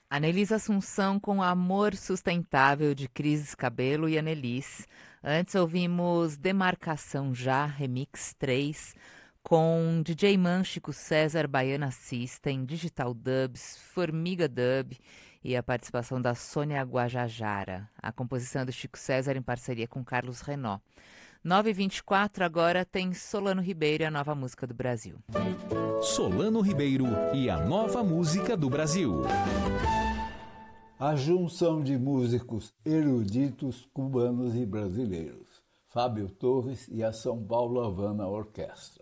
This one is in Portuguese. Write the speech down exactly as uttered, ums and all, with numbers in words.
Anelise Assunção com Amor Sustentável de Cris Cabelo e Anelis. Antes ouvimos Demarcação Já, Remix três, com D J Man, Chico César, Baiana System, Digital Dubs, Formiga Dub e a participação da Sônia Guajajara. A composição do Chico César em parceria com Carlos Renault. nove e vinte e quatro agora tem Solano Ribeiro e a nova música do Brasil. Solano Ribeiro e a nova música do Brasil. A junção de músicos eruditos cubanos e brasileiros, Fábio Torres e a São Paulo Havana Orquestra.